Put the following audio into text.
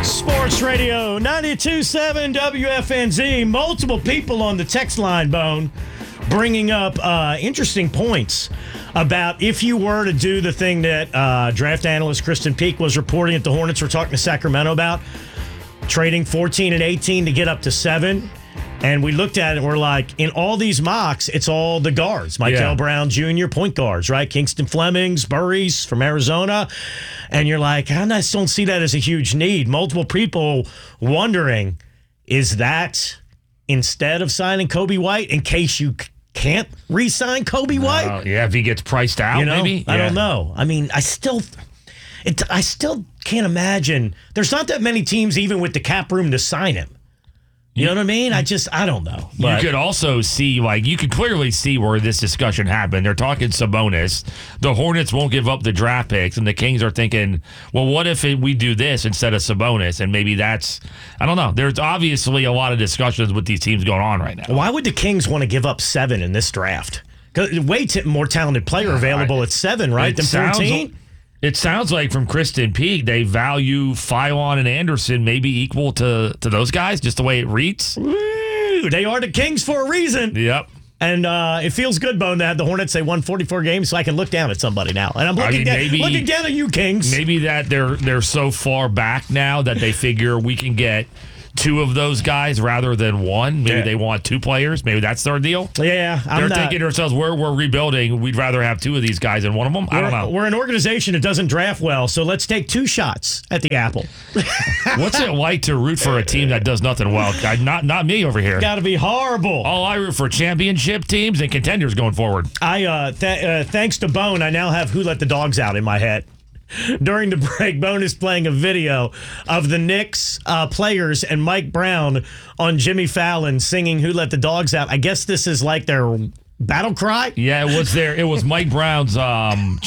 Sports Radio 92.7 WFNZ. Multiple people on the text line, Bone, bringing up interesting points about if you were to do the thing that draft analyst Kristen Peak was reporting that the Hornets were talking to Sacramento about, trading 14 and 18 to get up to 7. And we looked at it and we're like, in all these mocks, it's all the guards. Michael Brown Jr., point guards, right? Kingston Flemings, Burries from Arizona. And you're like, I just don't see that as a huge need. Multiple people wondering, is that instead of signing Kobe White in case you can't re-sign Kobe White? Yeah, if he gets priced out, maybe. I don't know. I mean, I still can't imagine. There's not that many teams even with the cap room to sign him. You know what I mean? I don't know. But you could also see, you could clearly see where this discussion happened. They're talking Sabonis. The Hornets won't give up the draft picks, and the Kings are thinking, well, what if we do this instead of Sabonis? And maybe that's, I don't know. There's obviously a lot of discussions with these teams going on right now. Why would the Kings want to give up 7 in this draft? Because way more talented player available at 7, right, than 14? It sounds like from Kristen Peak, they value Philon and Anderson maybe equal to those guys, just the way it reads. Woo, they are the Kings for a reason. Yep. And it feels good, Bone, to have the Hornets say won 44 games so I can look down at somebody now. And I'm looking down at you, Kings. Maybe that they're so far back now that they figure we can get 2 of those guys rather than 1. Maybe they want 2 players. Maybe that's their deal. Yeah. They're thinking to themselves, we're rebuilding. We'd rather have 2 of these guys than one of them. I don't know. We're an organization that doesn't draft well, so let's take 2 shots at the apple. What's it like to root for a team that does nothing well? Not me over here. Got to be horrible. I root for championship teams and contenders going forward. Thanks to Bone, I now have Who Let the Dogs Out in my head. During the break, Bone is playing a video of the Knicks players and Mike Brown on Jimmy Fallon singing Who Let the Dogs Out. I guess this is like their battle cry? Yeah, it was Mike Brown's